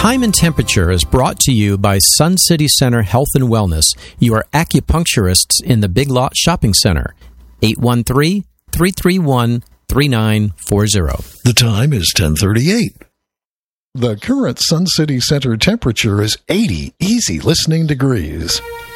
Time and Temperature is brought to you by Sun City Center Health and Wellness, your acupuncturists in the Big Lot Shopping Center. 813-331-3940. The time is 10:38. The current Sun City Center temperature is 80 easy listening degrees.